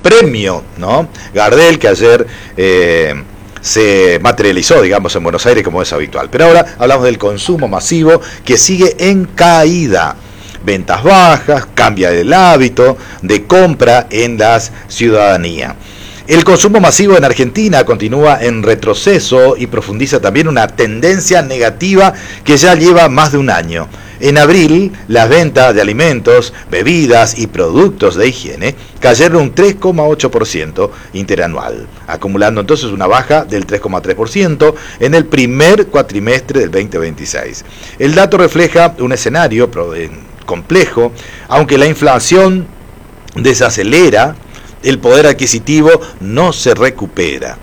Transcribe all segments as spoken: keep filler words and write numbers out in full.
premio, ¿no? Gardel, que ayer eh, se materializó, digamos, en Buenos Aires como es habitual. Pero ahora hablamos del consumo masivo, que sigue en caída. Ventas bajas, cambia el hábito de compra en la ciudadanía. El consumo masivo en Argentina continúa en retroceso y profundiza también una tendencia negativa que ya lleva más de un año. En abril, las ventas de alimentos, bebidas y productos de higiene cayeron un tres coma ocho por ciento interanual, acumulando entonces una baja del tres coma tres por ciento en el primer cuatrimestre del veinte veintiséis. El dato refleja un escenario complejo, aunque la inflación desacelera, el poder adquisitivo no se recupera.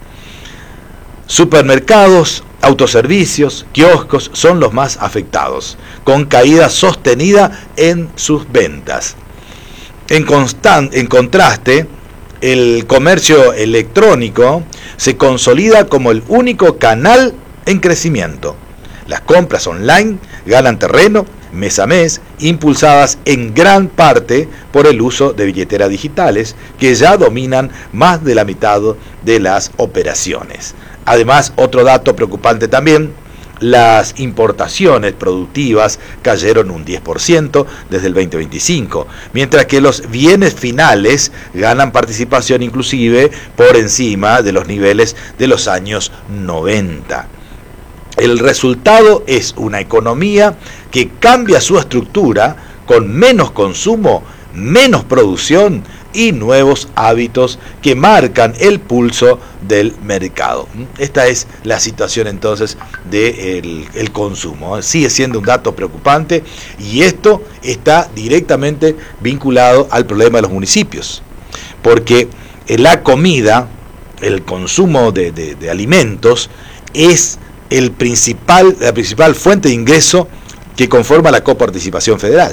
Supermercados, autoservicios, kioscos son los más afectados, con caída sostenida en sus ventas. En, constan- en contraste, el comercio electrónico se consolida como el único canal en crecimiento. Las compras online ganan terreno mes a mes, impulsadas en gran parte por el uso de billeteras digitales, que ya dominan más de la mitad de las operaciones. Además, otro dato preocupante también, las importaciones productivas cayeron un diez por ciento desde el veinte veinticinco, mientras que los bienes finales ganan participación inclusive por encima de los niveles de los años noventa. El resultado es una economía que cambia su estructura con menos consumo, menos producción y nuevos hábitos que marcan el pulso del mercado. Esta es la situación entonces del el consumo. Sigue siendo un dato preocupante y esto está directamente vinculado al problema de los municipios, porque la comida, el consumo de, de, de alimentos es el principal, la principal fuente de ingreso que conforma la coparticipación federal.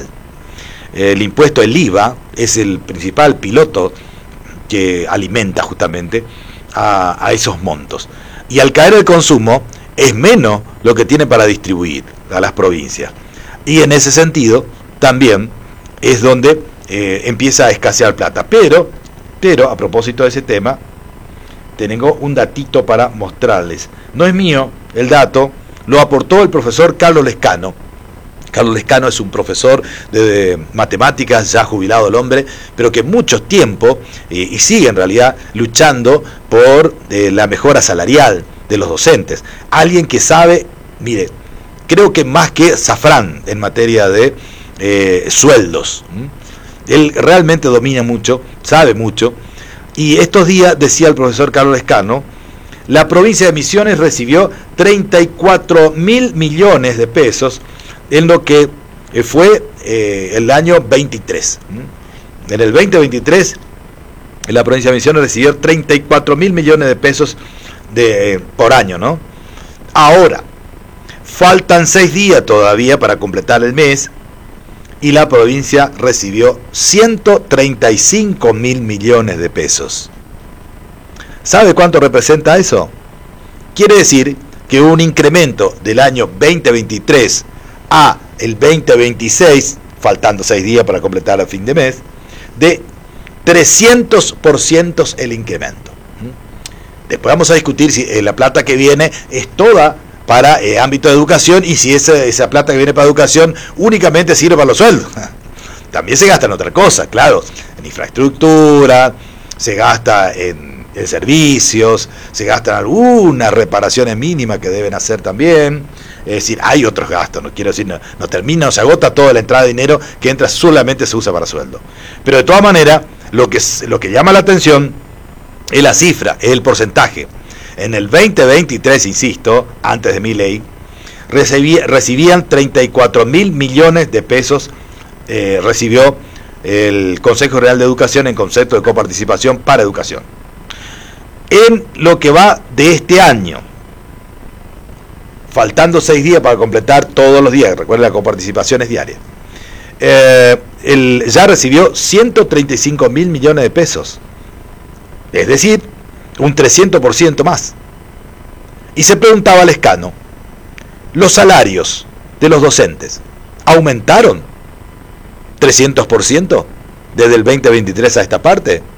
El impuesto, el I V A, es el principal piloto que alimenta justamente a, a esos montos. Y al caer el consumo, es menos lo que tiene para distribuir a las provincias. Y en ese sentido, también es donde eh, empieza a escasear plata. Pero, pero, a propósito de ese tema, tengo un datito para mostrarles. No es mío el dato, lo aportó el profesor Carlos Lescano. Carlos Lescano es un profesor de matemáticas, ya jubilado el hombre, pero que mucho tiempo, eh, y sigue en realidad, luchando por eh, la mejora salarial de los docentes. Alguien que sabe, mire, creo que más que Zafrán en materia de eh, sueldos. ¿Mm? Él realmente domina mucho, sabe mucho, y estos días, decía el profesor Carlos Lescano, la provincia de Misiones recibió treinta y cuatro mil millones de pesos en lo que fue eh, el año veintitrés. En el veinte veintitrés, la provincia de Misiones recibió treinta y cuatro mil millones de pesos de, eh, por año, ¿no? Ahora, faltan seis días todavía para completar el mes y la provincia recibió ciento treinta y cinco mil millones de pesos. ¿Sabe cuánto representa eso? Quiere decir que un incremento del año veinte veintitrés a el veinte veintiséis, faltando seis días para completar a fin de mes, de trescientos por ciento el incremento. Después vamos a discutir si la plata que viene es toda para eh, ámbito de educación y si esa, esa plata que viene para educación únicamente sirve para los sueldos. También se gasta en otra cosa, claro, en infraestructura, se gasta en, en servicios, se gastan algunas reparaciones mínimas que deben hacer también. Es decir, hay otros gastos, no quiero decir, no, no termina, no se agota toda la entrada de dinero que entra, solamente se usa para sueldo. Pero de todas maneras, lo que, lo que llama la atención es la cifra, es el porcentaje. En el veinte veintitrés, insisto, antes de mi ley, recibí, recibían treinta y cuatro mil millones de pesos, eh, recibió el Consejo Real de Educación en concepto de coparticipación para educación. En lo que va de este año, faltando seis días para completar todos los días, recuerden la coparticipación es diaria, eh, el, ya recibió ciento treinta y cinco mil millones de pesos, es decir, un trescientos por ciento más. Y se preguntaba Lescano, ¿los salarios de los docentes aumentaron trescientos por ciento desde el veinte veintitrés a esta parte?